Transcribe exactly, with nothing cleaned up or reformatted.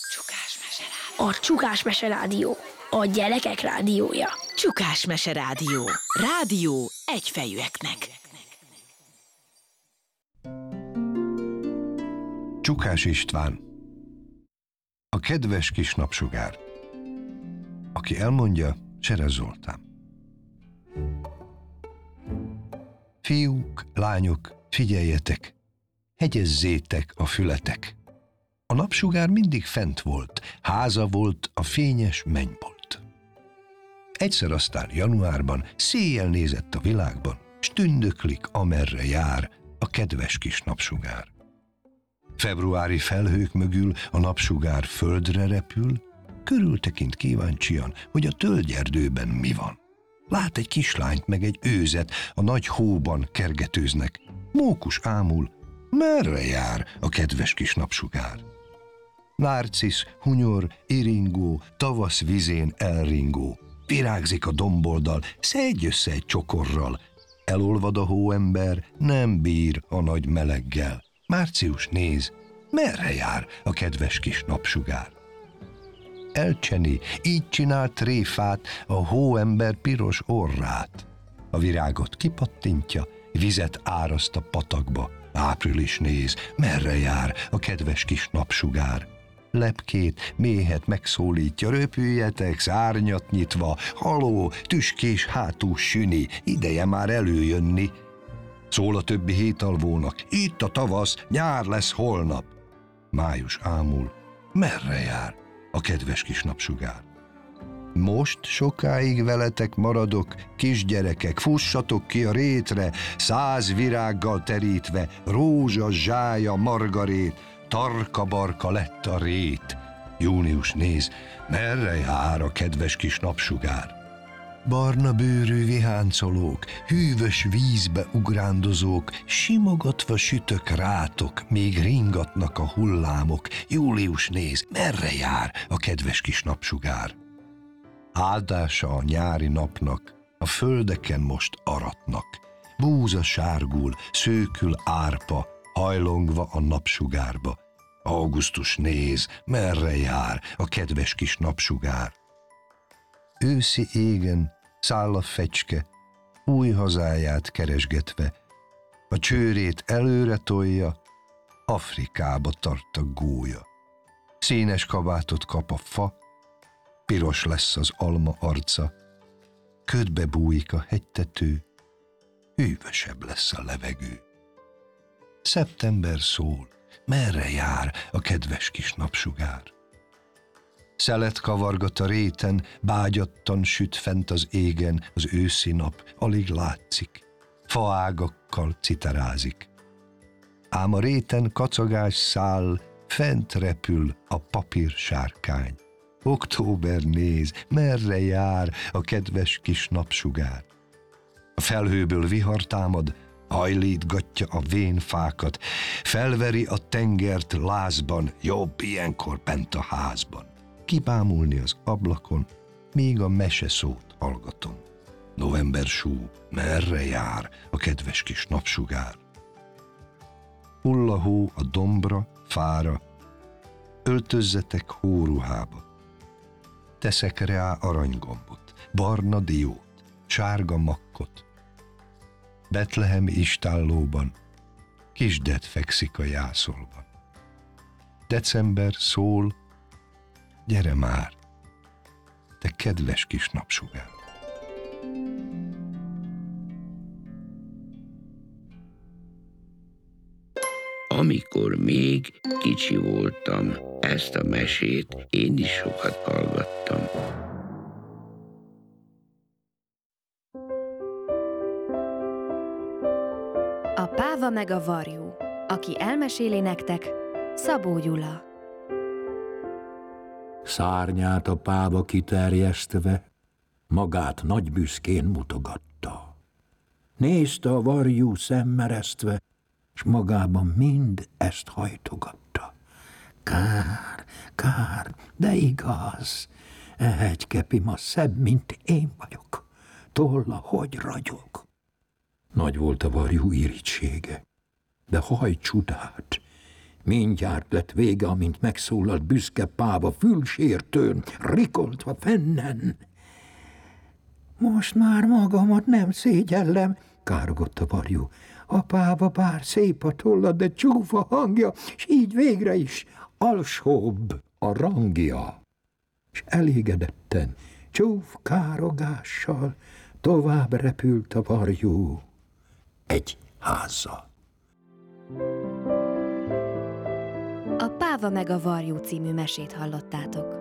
A Csukás Mese Rádió. A gyerekek rádiója. Csukás Mese Rádió. Rádió egyfejűeknek. Csukás István. A kedves kis napsugár. Aki elmondja, Serez Zoltán. Fiúk, lányok, figyeljetek, hegyezzétek a fületek. A napsugár mindig fent volt, háza volt a fényes mennybolt. Egyszer aztán januárban széjjel nézett a világban, s tündöklik, amerre jár a kedves kis napsugár. Februári felhők mögül a napsugár földre repül, körültekint kíváncsian, hogy a tölgyerdőben mi van. Lát egy kislányt meg egy őzet, a nagy hóban kergetőznek. Mókus ámul, merre jár a kedves kis napsugár? Nárcisz, hunyor, iringó, tavasz vizén elringó. Virágzik a domboldal, szedj össze egy csokorral. Elolvad a hóember, nem bír a nagy meleggel. Március néz, merre jár a kedves kis napsugár? Elcseni, így csinál tréfát a hóember piros orrát. A virágot kipattintja, vizet áraszt a patakba. Április néz, merre jár a kedves kis napsugár? Lepkét, méhet megszólítja, röpüljetek, szárnyat nyitva, haló, tüskés hátú süni, ideje már előjönni. Szól a többi hétalvónak, itt a tavasz, nyár lesz holnap. Május ámul, merre jár a kedves kis napsugár? Most sokáig veletek maradok, kisgyerekek, fussatok ki a rétre, száz virággal terítve, rózsa, zsája, margarét, tarka-barka lett a rét. Június néz, merre jár a kedves kis napsugár? Barna bőrű viháncolók, hűvös vízbe ugrándozók, simogatva sütök rátok, még ringatnak a hullámok. Július néz, merre jár a kedves kis napsugár? Áldása a nyári napnak, a földeken most aratnak. Búza sárgul, szőkül árpa, hajlongva a napsugárba. Augusztus néz, merre jár a kedves kis napsugár? Őszi égen száll a fecske, új hazáját keresgetve. A csőrét előre tolja, Afrikába tart a gólya. Színes kabátot kap a fa, piros lesz az alma arca, ködbe bújik a hegytető, hűvösebb lesz a levegő. Szeptember szól, merre jár a kedves kis napsugár? Szelet kavargat a réten, bágyattan süt fent az égen, az őszi nap alig látszik, faágakkal citerázik. Ám a réten kacagás száll, fent repül a papír sárkány. Október néz, merre jár a kedves kis napsugár? A felhőből vihar támad, hajlítgatja a vén fákat, felveri a tengert lázban, jobb ilyenkor bent a házban. Kibámulni az ablakon, míg a mese szót hallgatom. November sú, merre jár a kedves kis napsugár? Hull a hó a dombra, fára, öltözzetek hóruhába. Teszek rá aranygombot, barna diót, sárga makkot. Betlehemi istállóban kisdet fekszik a jászolban. December szól, gyere már, te kedves kis napsugár! Amikor még kicsi voltam, ezt a mesét én is sokat hallgattam. A páva meg a varjú. Aki elmeséli nektek, Szabó Gyula. Szárnyát a páva kiterjesztve, magát nagy büszkén mutogatta. Nézte a varjú szemmeresztve, s magában mind ezt hajtogatta. Kár, kár, de igaz, e hegykepi szebb, mint én vagyok, tolla hogy ragyog. Nagy volt a varjú irítsége, de haj csodát, Mindjárt lett vége, amint megszólalt büszke páva fülsértőn, rikoltva fennen. Most már magamat nem szégyellem, károgott a varjú. A páva bár szép a tolla, de csúfa hangja, s így végre is alsóbb a rangja. S elégedetten, csúf károgással tovább repült a varjú egy háza. A Páva meg a varjú című mesét hallottátok.